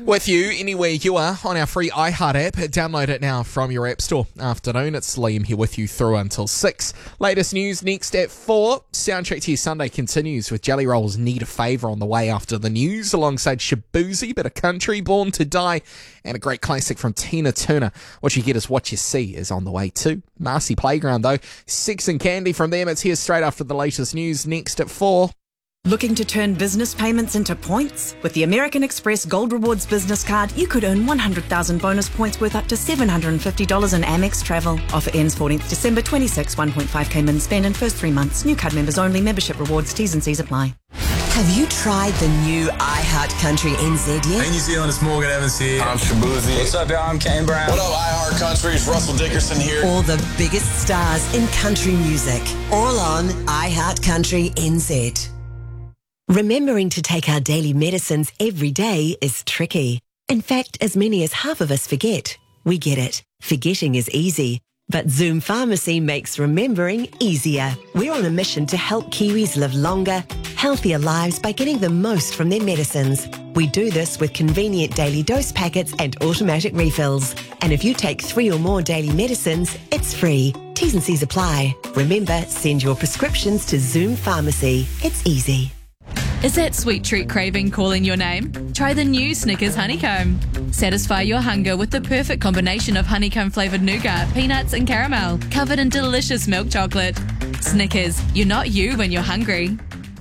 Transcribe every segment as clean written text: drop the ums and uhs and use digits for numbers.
With you anywhere you are on our free iHeart app. Download it now from your app store. Afternoon, it's Liam here with you through until 6. Latest news next at 4. Soundtrack to your Sunday continues with Jelly Roll's Need a Favour on the way after the news, alongside Shaboozey, Bit of Country, Born to Die, and a great classic from Tina Turner. What you get is what you see is on the way too. Marcy Playground though. Sex and Candy from them. It's here straight after the latest news next at 4. Looking to turn business payments into points? With the American Express Gold Rewards business card, you could earn 100,000 bonus points worth up to $750 in Amex travel. Offer ends 14th December 26, 1.5k min spend in first 3 months. New card members only. Membership rewards, T's and C's apply. Have you tried the new iHeart Country NZ yet? Hey New Zealand, it's Morgan Evans here. I'm Shaboozey. What's up, y'all? I'm Kane Brown. What up, iHeart Country? It's Russell Dickerson here. All the biggest stars in country music. All on iHeart Country NZ. Remembering to take our daily medicines every day is tricky. In fact, as many as half of us forget. We get it. Forgetting is easy. But Zoom Pharmacy makes remembering easier. We're on a mission to help Kiwis live longer, healthier lives by getting the most from their medicines. We do this with convenient daily dose packets and automatic refills. And if you take 3 or more daily medicines, it's free. T's and C's apply. Remember, send your prescriptions to Zoom Pharmacy. It's easy. Is that sweet treat craving calling your name? Try the new Snickers Honeycomb. Satisfy your hunger with the perfect combination of honeycomb-flavoured nougat, peanuts and caramel, covered in delicious milk chocolate. Snickers, you're not you when you're hungry.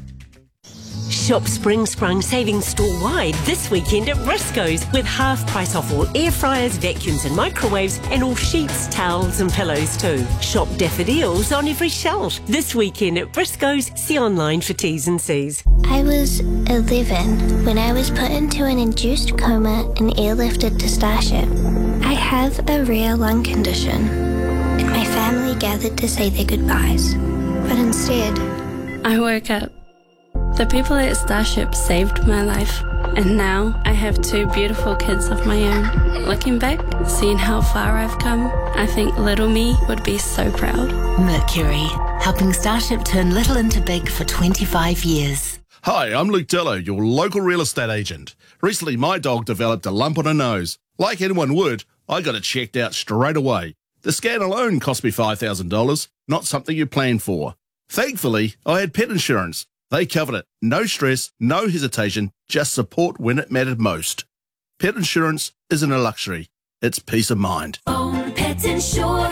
Shop Spring Sprung savings store-wide this weekend at Briscoe's with half price off all air fryers, vacuums and microwaves and all sheets, towels and pillows too. Shop daffodils on every shelf this weekend at Briscoe's. See online for T's and C's. I was 11 when I was put into an induced coma and airlifted to Starship. I have a rare lung condition and my family gathered to say their goodbyes. But instead, I woke up. The people at Starship saved my life, and now I have 2 beautiful kids of my own. Looking back, seeing how far I've come, I think little me would be so proud. Mercury, helping Starship turn little into big for 25 years. Hi, I'm Luke Dillo, your local real estate agent. Recently, my dog developed a lump on her nose. Like anyone would, I got it checked out straight away. The scan alone cost me $5,000, not something you plan for. Thankfully, I had pet insurance. They covered it. No stress, no hesitation, just support when it mattered most. Pet insurance isn't a luxury. It's peace of mind. Own Pet Insure.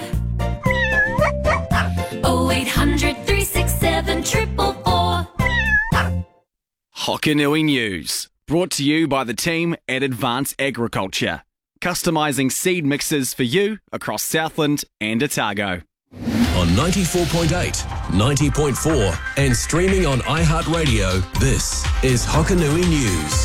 0800 367 444. Hokanui News. Brought to you by the team at Advance Agriculture. Customising seed mixes for you across Southland and Otago. On 94.8, 90.4 and streaming on iHeartRadio, this is Hokanui News.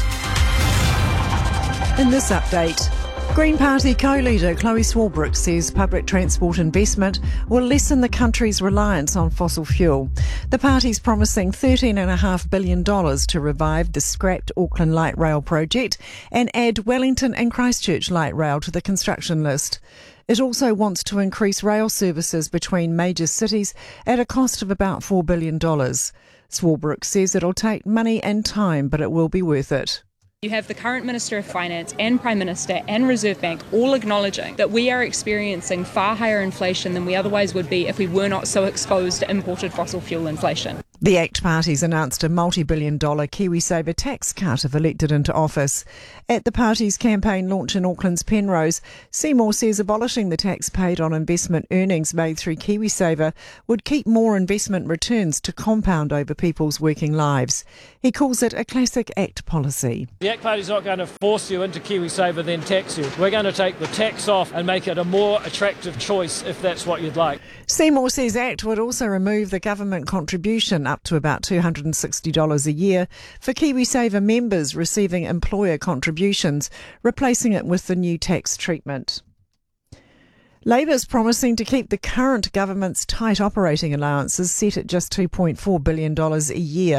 In this update, Green Party co-leader Chloe Swarbrick says public transport investment will lessen the country's reliance on fossil fuel. The party's promising $13.5 billion to revive the scrapped Auckland Light Rail project and add Wellington and Christchurch Light Rail to the construction list. It also wants to increase rail services between major cities at a cost of about $4 billion. Swarbrick says it'll take money and time, but it will be worth it. You have the current Minister of Finance and Prime Minister and Reserve Bank all acknowledging that we are experiencing far higher inflation than we otherwise would be if we were not so exposed to imported fossil fuel inflation. The ACT party's announced a multi-billion-dollar KiwiSaver tax cut if elected into office. At the party's campaign launch in Auckland's Penrose, Seymour says abolishing the tax paid on investment earnings made through KiwiSaver would keep more investment returns to compound over people's working lives. He calls it a classic ACT policy. The ACT Party's not going to force you into KiwiSaver then tax you. We're going to take the tax off and make it a more attractive choice if that's what you'd like. Seymour says ACT would also remove the government contribution up to about $260 a year for KiwiSaver members receiving employer contributions, replacing it with the new tax treatment. Labour's promising to keep the current government's tight operating allowances set at just $2.4 billion a year.